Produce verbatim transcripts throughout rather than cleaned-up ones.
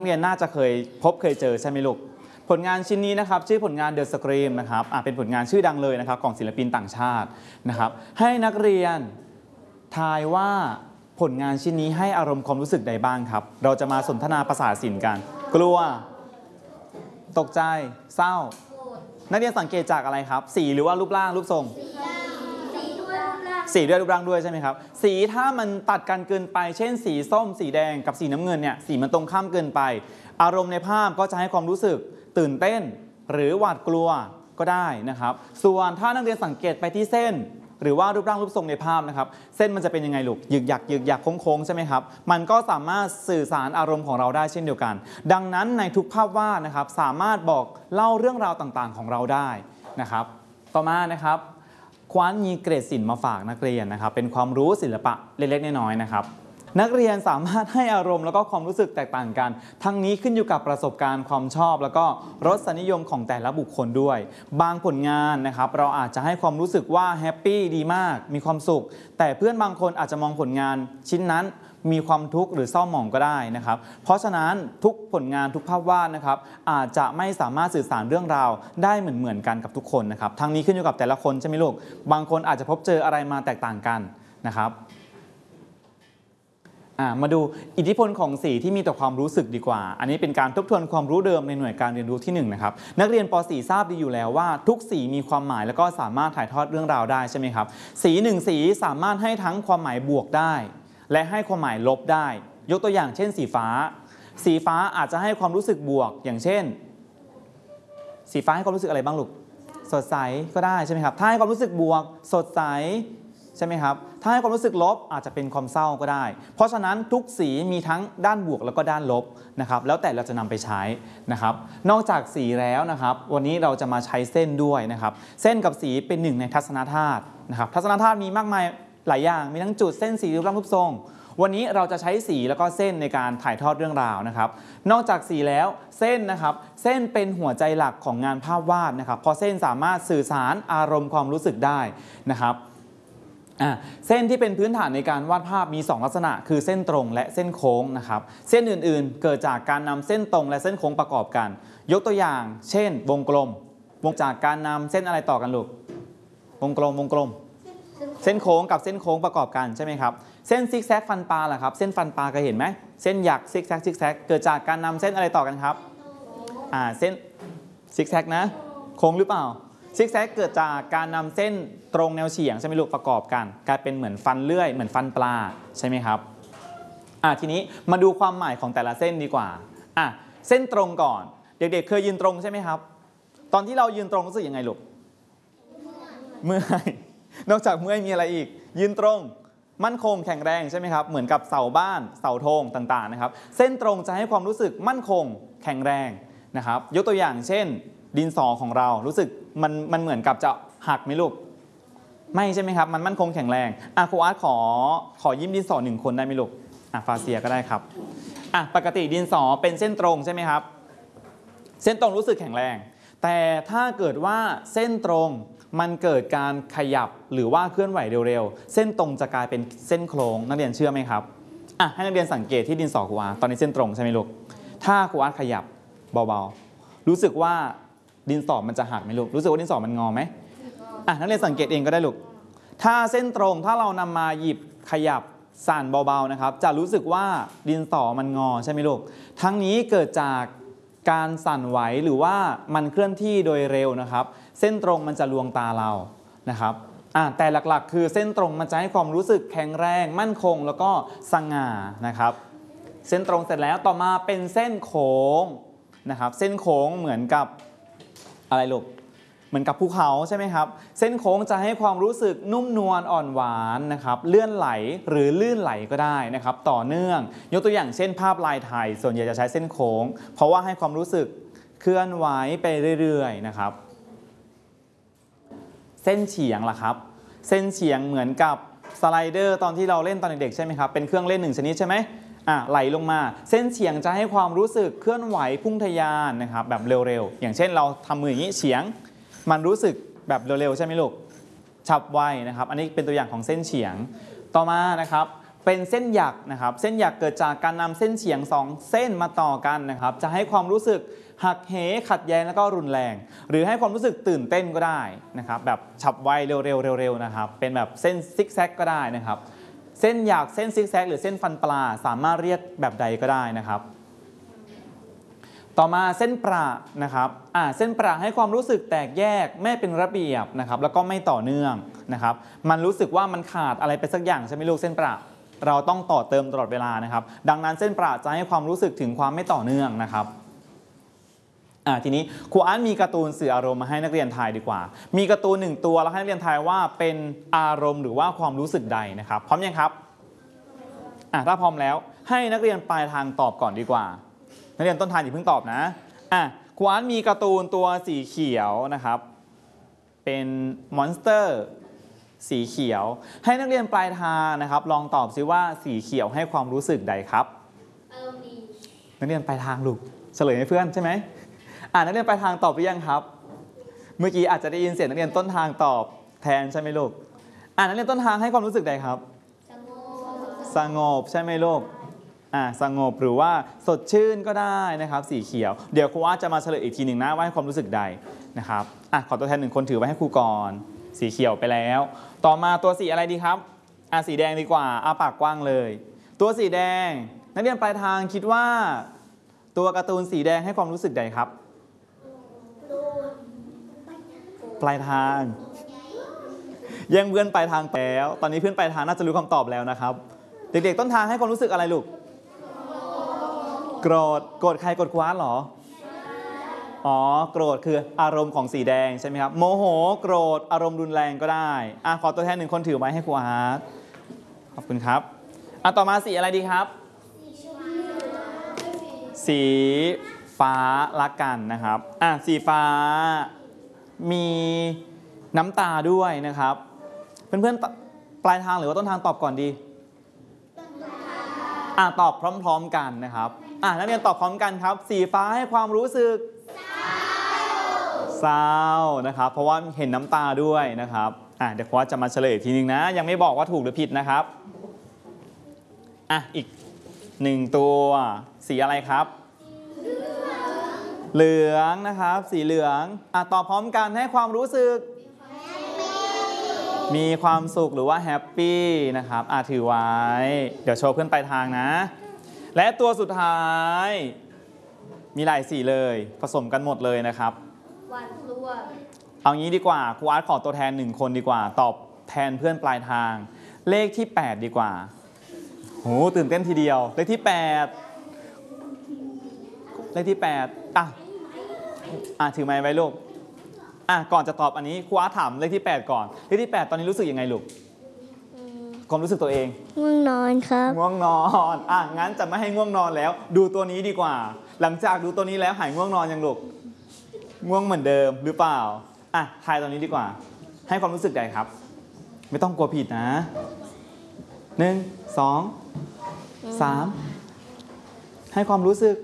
เรียนน่าจะเคยพบเคยเจอใช่ไหมลูกผลงานชิ้นนี้นะครับชื่อผลงาน The Scream นะครับเป็นผลงานชื่อดังเลยนะครับของศิลปินต่างชาตินะครับให้นักเรียนทายว่าผลงานชิ้นนี้ให้อารมณ์ความรู้สึกใดบ้างครับเราจะมาสนทนาภาษาศิลป์กันกลัวตกใจเศร้านักเรียนสังเกตจากอะไรครับสีหรือว่ารูปร่างรูปทรงสีด้วยรูปร่างด้วยใช่ไหมครับสีถ้ามันตัดกันเกินไปเช่นสีส้มสีแดงกับสีน้ำเงินเนี่ยสีมันตรงข้ามเกินไปอารมณ์ในภาพก็จะให้ความรู้สึกตื่นเต้นหรือหวาดกลัวก็ได้นะครับส่วนถ้านักเรียนสังเกตไปที่เส้นหรือว่ารูปร่างรูปทรงในภาพนะครับเส้นมันจะเป็นยังไงลูกหยึกหยักหยึกหยักโค้งๆใช่ไหมครับมันก็สามารถสื่อสารอารมณ์ของเราได้เช่นเดียวกันดังนั้นในทุกภาพวาดนะครับสามารถบอกเล่าเรื่องราวต่างๆของเราได้นะครับต่อมานะครับควานมีเกรดศิลป์มาฝากนักเรียนนะครับเป็นความรู้ศิลปะเล็กๆน้อยๆนะครับนักเรียนสามารถให้อารมณ์แล้วก็ความรู้สึกแตกต่างกันทั้งนี้ขึ้นอยู่กับประสบการณ์ความชอบแล้วก็รสนิยมของแต่ละบุคคลด้วยบางผลงานนะครับเราอาจจะให้ความรู้สึกว่าแฮปปี้ดีมากมีความสุขแต่เพื่อนบางคนอาจจะมองผลงานชิ้นนั้นมีความทุกข์หรือเศร้าหมองก็ได้นะครับเพราะฉะนั้นทุกผลงานทุกภาพวาดนะครับอาจจะไม่สามารถสื่อสารเรื่องราวได้เหมือนเหมือนกันกับทุกคนนะครับทั้งนี้ขึ้นอยู่กับแต่ละคนใช่ไหมลูกบางคนอาจจะพบเจออะไรมาแตกต่างกันนะครับมาดูอิทธิพลของสีที่มีต่อความรู้สึกดีกว่าอันนี้เป็นการทบทวนความรู้เดิมในหน่วยการเรียนรู้ที่หนึ่งนะครับนักเรียนป .สี่ ทราบดีอยู่แล้วว่าทุกสีมีความหมายแล้วก็สามารถถ่ายทอดเรื่องราวได้ใช่ไหมครับสีหนึ่งสีสามารถให้ทั้งความหมายบวกได้และให้ความหมายลบได้ยกตัวอย่างเช่นสีฟ้าสีฟ้าอาจจะให้ความรู้สึกบวกอย่างเช่นสีฟ้าให้ความรู้สึกอะไรบ้างลูกสดใสก็ได้ใช่ไหมครับถ้าให้ความรู้สึกบวกสดใสใช่ไหมครับถ้าให้ความรู้สึกลบอาจจะเป็นความเศร้าก็ได้เพราะฉะนั้นทุกสีมีทั้งด้านบวกแล้วก็ด้านลบนะครับแล้วแต่เราจะนำไปใช้นะครับนอกจากสีแล้วนะครับวันนี้เราจะมาใช้เส้นด้วยนะครับเส้นกับสีเป็นหนึ่งในทัศนธาตุนะครับทัศนธาตุมีมากมายหลายอย่างมีทั้งจุดเส้นสีรูปร่างรูปทรงวันนี้เราจะใช้สีแล้วก็เส้นในการถ่ายทอดเรื่องราวนะครับนอกจากสีแล้วเส้นนะครับเส้นเป็นหัวใจหลักของงานภาพวาดนะครับเพราะเส้นสามารถสื่อสารอารมณ์ความรู้สึกได้นะครับเส้นที่เป็นพื้นฐานในการวาดภาพมีสองลักษณะคือเส้นตรงและเส้นโค้งนะครับเส้นอื่นๆเกิดจากการนำเส้นตรงและเส้นโค้งประกอบกันยกตัวอย่างเช่นวงกลมวงจากการนำเส้นอะไรต่อกันลูกวงกลมวงกลมเส้นโค้งกับเส้นโค้งประกอบกันใช่ไหมครับเส้นซิกแซกฟันปลาล่ะครับเส้นฟันปลาเคยเห็นไหมเส้นหยักซิกแซกซิกแซกเกิดจากการนำเส้นอะไรต่อกันครับอ่าเส้นซิกแซกนะโค้งหรือเปล่าซิกแซกเกิดจากการนำเส้นตรงแนวเฉียงใช่ไหมลูกประกอบกันกลายเป็นเหมือนฟันเลื่อยเหมือนฟันปลาใช่ไหมครับอ่ะทีนี้มาดูความหมายของแต่ละเส้นดีกว่าอ่ะเส้นตรงก่อนเด็กๆเคยยืนตรงใช่ไหมครับตอนที่เรายืนตรงรู้สึกยังไงลูกเมื่อยนอกจากเมื่อยมีอะไรอีกยืนตรงมั่นคงแข็งแรงใช่ไหมครับเหมือนกับเสาบ้านเสาธงต่างๆนะครับเส้นตรงจะให้ความรู้สึกมั่นคงแข็งแรงนะครับยกตัวอย่างเช่นดินสอของเรารู้สึกมันมันเหมือนกับจะหักไหมลูกไม่ใช่ไหมครับมันมั่นคงแข็งแรงอ่ะครูอาร์ตขอขอยิ้มดินสอหนึ่งคนได้ไหมลูกอ่ะฟาเซียก็ได้ครับอ่ะปกติดินสอเป็นเส้นตรงใช่ไหมครับเส้นตรงรู้สึกแข็งแรงแต่ถ้าเกิดว่าเส้นตรงมันเกิดการขยับหรือว่าเคลื่อนไหวเร็วๆเส้นตรงจะกลายเป็นเส้นโค้งนักเรียนเชื่อไหมครับอ่ะให้นักเรียนสังเกตที่ดินสอครูอาร์ตตอนนี้เส้นตรงใช่ไหมลูกถ้าครูอาร์ตขยับเบาๆรู้สึกว่าดินสอมันจะหักไหมลูกรู้สึกว่าดินสอมันงอไหมอ่ะนักเรียนสังเกตเองก็ได้ลูกถ้าเส้นตรงถ้าเรานำมาหยิบขยับสั่นเบาๆนะครับจะรู้สึกว่าดินสอมันงอใช่ไหมลูกทั้งนี้เกิดจากการสั่นไหวหรือว่ามันเคลื่อนที่โดยเร็วนะครับเส้นตรงมันจะลวงตาเรานะครับอ่ะแต่หลักๆคือเส้นตรงมันจะให้ความรู้สึกแข็งแรงมั่นคงแล้วก็สง่านะครับเส้นตรงเสร็จแล้วต่อมาเป็นเส้นโค้งนะครับเส้นโค้งเหมือนกับอะไรลูกเหมือนกับภูเขาใช่ไหมครับเส้นโค้งจะให้ความรู้สึกนุ่มนวลอ่อนหวานนะครับเลื่อนไหลหรือลื่นไหลก็ได้นะครับต่อเนื่องยกตัวอย่างเช่นภาพลายไทยส่วนใหญ่จะใช้เส้นโค้งเพราะว่าให้ความรู้สึกเคลื่อนไหวไปเรื่อยๆนะครับเส้นเฉียงล่ะครับเส้นเฉียงเหมือนกับสไลเดอร์ตอนที่เราเล่นตอนเด็กๆใช่ไหมครับเป็นเครื่องเล่นหนึ่งชนิดใช่ไหมอ่ะไหลลงมาเส้นเฉียงจะให้ความรู้สึกเคลื่อนไหวพุ่งทะยานนะครับแบบเร็วๆอย่างเช่นเราทำมืออย่างนี้เฉียงมันรู้สึกแบบเร็วๆใช่ไหมลูกฉับไวนะครับอันนี้เป็นตัวอย่างของเส้นเฉียงต่อมานะครับเป็นเส้นหยักนะครับเส้นหยักเกิดจากการนำเส้นเฉียงสองเส้นมาต่อกันนะครับจะให้ความรู้สึกหักเหขัดแย้งแล้วก็รุนแรงหรือให้ความรู้สึกตื่นเต้นก็ได้นะครับแบบฉับไวเร็วๆเร็วๆนะครับเป็นแบบเส้นซิกแซกก็ได้นะครับเส้นหยักเส้นซิกแซกหรือเส้นฟันปลาสามารถเรียกแบบใดก็ได้นะครับต่อมาเส้นประนะครับอ่าเส้นประให้ความรู้สึกแตกแยกไม่เป็นระเบียบนะครับแล้วก็ไม่ต่อเนื่องนะครับมันรู้สึกว่ามันขาดอะไรไปสักอย่างใช่ไหมลูกเส้นประเราต้องต่อเติมตลอดเวลานะครับดังนั้นเส้นประจะให้ความรู้สึกถึงความไม่ต่อเนื่องนะครับอ่าทีนี้ครูอาร์ตมีการ์ตูนสื่ออารมณ์มาให้นักเรียนทายดีกว่ามีการ์ตูนหนึ่งตัวแล้วให้นักเรียนทายว่าเป็นอารมณ์หรือว่าความรู้สึกใดนะครับพร้อมยังครับอ่าถ้าพร้อมแล้วให้นักเรียนปลายทางตอบก่อนดีกว่านักเรียนต้นทางอย่าเพิ่งตอบนะอ่ะครูอาร์ตมีการ์ตูนตัวสีเขียวนะครับเป็นมอนสเตอร์สีเขียวให้นักเรียนปลายทางนะครับลองตอบซิว่าสีเขียวให้ความรู้สึกใดครับอารมณ์ดีนักเรียนปลายทางลูกเฉลยให้เพื่อนใช่ไหมอ่านักเรียนปลายทางตอบหรือยังครับเมื่อกี้อาจจะได้ยินเสียงนักเรียนต้นทางตอบแทนใช่ไหมลูกอ่านักเรียนต้นทางให้ความรู้สึกใดครับสงบสงบใช่ไหมลูกอ่าสงบหรือว่าสดชื่นก็ได้นะครับสีเขียวเดี๋ยวครูอาร์ตจะมาเฉลยอีกทีหนึ่งนะว่าให้ความรู้สึกใดนะครับอ่ะขอตัวแทนหนึ่งคนถือไว้ให้ครูก่อนสีเขียวไปแล้วต่อมาตัวสีอะไรดีครับอ่ะสีแดงดีกว่าอ่ะปากกว้างเลยตัวสีแดงนักเรียนปลายทางคิดว่าตัวการ์ตูนสีแดงให้ความรู้สึกใดครับปลายทางยังเพื่อนปลายทางแล้วตอนนี้เพื่อนปลายทางน่าจะรู้คำตอบแล้วนะครับเด็กๆต้นทางให้ความรู้สึกอะไรลูกโกรธโกรธใครโกรธคว้าเหรออ๋อโกรธคืออารมณ์ของสีแดงใช่ไหมครับโมโหโกรธอารมณ์รุนแรงก็ได้อ่ะขอตัวแทนหนึ่งคนถือไว้ให้ครูอาร์ตขอบคุณครับอ่ะต่อมาสีอะไรดีครับสีฟ้าละกันนะครับอ่ะสีฟ้ามีน้ำตาด้วยนะครับเพื่อนๆปลายทางหรือว่าต้นทางตอบก่อนดีอ่ะตอบพร้อมๆกันนะครับอ่ะนักเรียนตอบพร้อมกันครับสีฟ้าให้ความรู้สึกเศร้านะครับเพราะว่าเห็นน้ำตาด้วยนะครับอ่ะเดี๋ยวครูจะมาเฉลยอีกทีนึงนะยังไม่บอกว่าถูกหรือผิดนะครับอ่ะอีกหนึ่งตัวสีอะไรครับเหลืองนะครับสีเหลืองอ่ะตอบพร้อมกันให้ความรู้สึกมีความสุขหรือว่าแฮปปี้นะครับอ่ะถือไว้เดี๋ยวโชว์เพื่อนปลายทางนะและตัวสุดท้ายมีหลายสีเลยผสมกันหมดเลยนะครับวันตัวเอางี้ดีกว่าครูอาร์ตขอตัวแทนหนึ่งคนดีกว่าตอบแทนเพื่อนปลายทางเลขที่แปดดีกว่าโหตื่นเต้นทีเดียวเลขที่แปดเลขที่แปดอ่ะอ่ะถือไม้ไว้ลูกอ่ะก่อนจะตอบอันนี้ครูอาร์ตถามเลขที่แปดก่อนเลขที่แปดตอนนี้รู้สึกยังไงลูกความรู้สึกตัวเองง่วงนอนครับง่วงนอนอ่ะงั้นจะไม่ให้ง่วงนอนแล้วดูตัวนี้ดีกว่าหลังจากดูตัวนี้แล้วหายง่วงนอนยังลูกง่วงเหมือนเดิมหรือเปล่าอ่ะทายตัวนี้ดีกว่าให้ความรู้สึกใดครับไม่ต้องกลัวผิดนะหนึ่งสองสามให้ความรู้สึก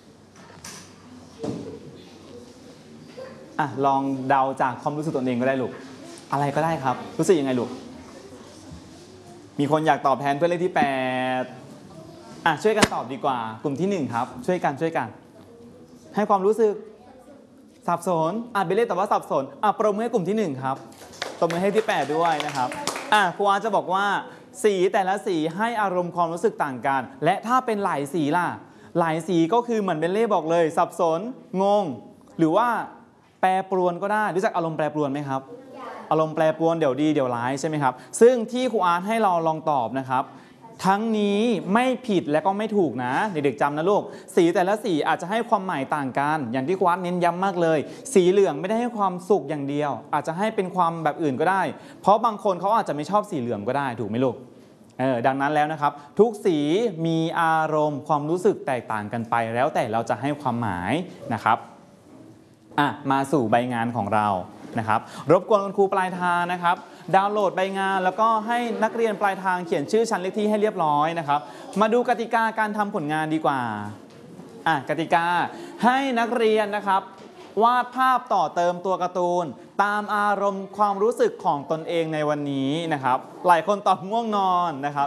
อ่ะลองเดาจากความรู้สึกตัวเองก็ได้ลูกอะไรก็ได้ครับรู้สึกยังไงลูกมีคนอยากตอบแทนเพื่อนเลขที่แปดอ่ะช่วยกันตอบดีกว่ากลุ่มที่หนึ่งครับช่วยกันช่วยกันให้ความรู้สึกสับสนอ่ะเบลเล่ตอบว่าสับสนอ่ะปรบมือให้กลุ่มที่หนึ่งครับปรบมือให้ที่แปดด้วยนะครับอ่ะครูอาร์ตจะบอกว่าสีแต่ละสีให้อารมณ์ความรู้สึกต่างกันและถ้าเป็นหลายสีล่ะหลายสีก็คือเหมือนเบลเล่บอกเลยสับสนงงหรือว่าแปรปรวนก็ได้รู้จักอารมณ์แปรปรวนไหมครับอารมณ์แปรปรวนเดี๋ยวดีเดี๋ยวร้ายใช่ไหมครับซึ่งที่ครูอาร์ตให้เราลองตอบนะครับทั้งนี้ไม่ผิดและก็ไม่ถูกนะเด็กๆจำนะลูกสีแต่ละสีอาจจะให้ความหมายต่างกันอย่างที่ครูอาร์ตเน้นย้ำมากเลยสีเหลืองไม่ได้ให้ความสุขอย่างเดียวอาจจะให้เป็นความแบบอื่นก็ได้เพราะบางคนเขาอาจจะไม่ชอบสีเหลืองก็ได้ถูกไหมลูกเออดังนั้นแล้วนะครับทุกสีมีอารมณ์ความรู้สึกแตกต่างกันไปแล้วแต่เราจะให้ความหมายนะครับอ่ะมาสู่ใบงานของเรานะครับรบกวนคุณครูปลายทางนะครับดาวน์โหลดใบงานแล้วก็ให้นักเรียนปลายทางเขียนชื่อชั้นเลขที่ให้เรียบร้อยนะครับมาดูกติกาการทำผลงานดีกว่าอ่ะกติกาให้นักเรียนนะครับวาดภาพต่อเติมตัวการ์ตูนตามอารมณ์ความรู้สึกของตนเองในวันนี้นะครับหลายคนตอบง่วงนอนนะครับเ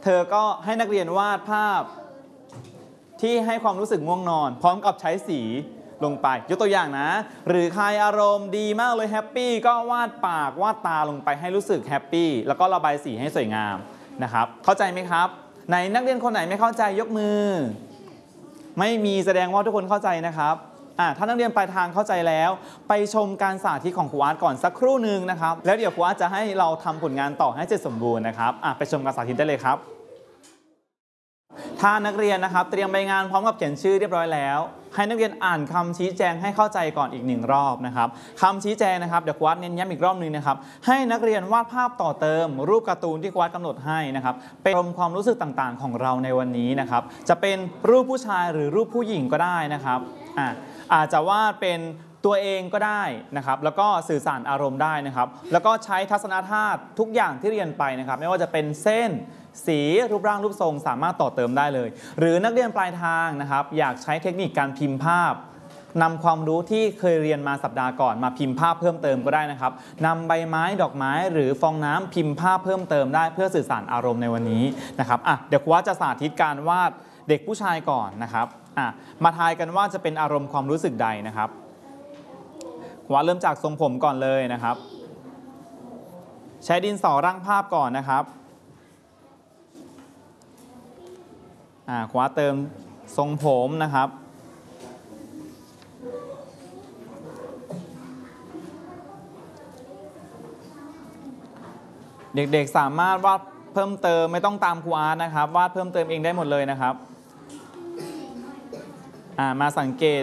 เธอก็ให้นักเรียนวาดภาพที่ให้ความรู้สึกง่วงนอนพร้อมกับใช้สีลงไปยกตัวอย่างนะหรือใครอารมณ์ดีมากเลยแฮปปี้ก็วาดปากวาดตาลงไปให้รู้สึกแฮปปี้แล้วก็ระบายสีให้สวยงามนะครับเข้าใจไหมครับไหนนักเรียนคนไหนไม่เข้าใจยกมือไม่มีแสดงว่าทุกคนเข้าใจนะครับอ่ะถ้านักเรียนปลายทางเข้าใจแล้วไปชมการสาธิตของครูอาร์ตก่อนสักครู่หนึ่งนะครับแล้วเดี๋ยวครูอาร์ตจะให้เราทำผลงานต่อให้เสร็จสมบูรณ์นะครับอ่ะไปชมการสาธิตได้เลยครับถ้านักเรียนนะครับเตรียมใบงานพร้อมกับเขียนชื่อเรียบร้อยแล้วให้นักเรียนอ่านคำชี้แจงให้เข้าใจก่อนอีกหนึ่งรอบนะครับคำชี้แจงนะครับเดี๋ยวครูอาร์ตเน้นย้ำอีกรอบนึงนะครับให้นักเรียนวาดภาพต่อเติมรูปการ์ตูนที่ครูอาร์ตกำหนดให้นะครับเป็นอารมณ์ความรู้สึกต่างๆของเราในวันนี้นะครับจะเป็นรูปผู้ชายหรือรูปผู้หญิงก็ได้นะครับอ่ะอาจจะวาดเป็นตัวเองก็ได้นะครับแล้วก็สื่อสารอารมณ์ได้นะครับแล้วก็ใช้ทัศนธาตุทุกอย่างที่เรียนไปนะครับไม่ว่าจะเป็นเส้นสีรูปร่างรูปทรงสามารถต่อเติมได้เลยหรือนักเรียนปลายทางนะครับอยากใช้เทคนิคการพิมพ์ภาพนำความรู้ที่เคยเรียนมาสัปดาห์ก่อนมาพิมพ์ภาพเพิ่มเติมก็ได้นะครับนำใบไม้ดอกไม้หรือฟองน้ำพิมพ์ภาพเพิ่มเติมได้เพื่อสื่อสารอารมณ์ในวันนี้นะครับอ่ะเดี๋ยวครูว่าจะสาธิตการวาดเด็กผู้ชายก่อนนะครับอ่ะมาทายกันว่าจะเป็นอารมณ์ความรู้สึกใดนะครับครูว่าเริ่มจากทรงผมก่อนเลยนะครับใช้ดินสอร่างภาพก่อนนะครับอ่าคว้าเติมทรงผมนะครับเด็กๆสามารถวาดเพิ่มเติมไม่ต้องตามครูอาร์ตนะครับวาดเพิ่มเติมเองได้หมดเลยนะครับอ่ามาสังเกต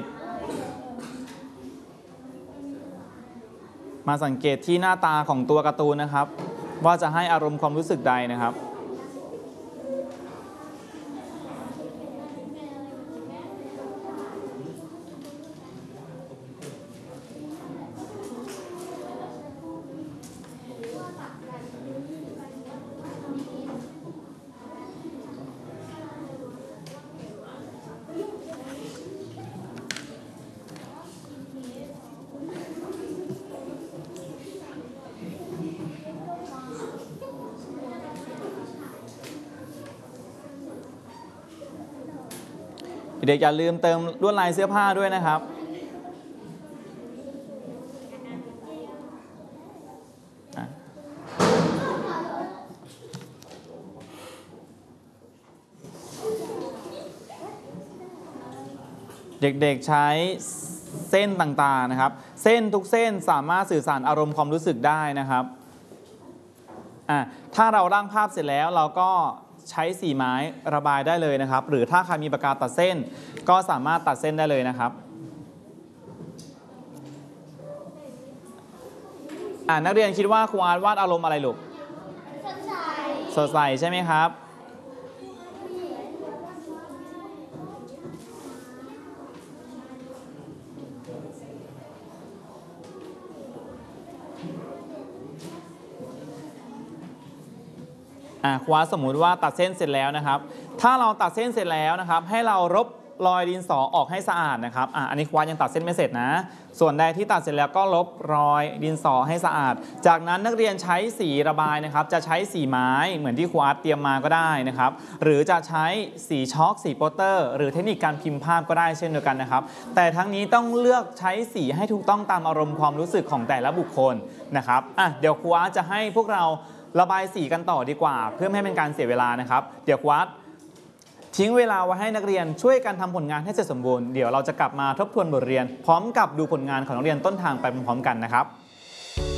มาสังเกตที่หน้าตาของตัวการ์ตูนนะครับว่าจะให้อารมณ์ความรู้สึกใดนะครับเด็กอย่าลืมเติมลวดลายเสื้อผ้าด้วยนะครับเด็กๆใช้เส้นต่างๆนะครับเส้นทุกเส้นสามารถสื่อสารอารมณ์ความรู้สึกได้นะครับอ่ะถ้าเราร่างภาพเสร็จแล้วเราก็ใช้สีไม้ระบายได้เลยนะครับหรือถ้าใครมีปากกาตัดเส้นก็สามารถตัดเส้นได้เลยนะครับอ่านักเรียนคิดว่าครูอาร์ตวาดอารมณ์อะไรลูกสดใสสดใสใช่ไหมครับอ่าครูอาร์ตสมมุติว่าตัดเส้นเสร็จแล้วนะครับถ้าเราตัดเส้นเสร็จแล้วนะครับให้เราลบรอยดินสอออกให้สะอาดนะครับอ่าอันนี้ครูอาร์ตยังตัดเส้นไม่เสร็จนะส่วนใดที่ตัดเสร็จแล้วก็ลบรอยดินสอให้สะอาดจากนั้นนักเรียนใช้สีระบายนะครับจะใช้สีไม้เหมือนที่ครูอาร์ตเตรียมมาก็ได้นะครับหรือจะใช้สีช็อกสีโปสเตอร์หรือเทคนิคการพิมพ์ภาพก็ได้เช่นเดียวกันนะครับแต่ทั้งนี้ต้องเลือกใช้สีให้ถูกต้องตามอารมณ์ความรู้สึกของแต่ละบุคคลนะครับอ่ะเดี๋ยวครูอาร์ตจะให้พวกเราระบายสีกันต่อดีกว่าเพื่อไม่ให้เป็นการเสียเวลานะครับเดี๋ยวครูอาร์ตทิ้งเวลาไว้ให้นักเรียนช่วยกันทำผลงานให้เสร็จสมบูรณ์เดี๋ยวเราจะกลับมาทบทวนบทเรียนพร้อมกับดูผลงานของนักเรียนต้นทางไปพร้อมๆกันนะครับ